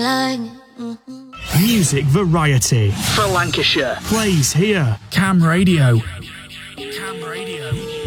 Music variety for Lancashire plays here. Cam Radio. Cam Radio.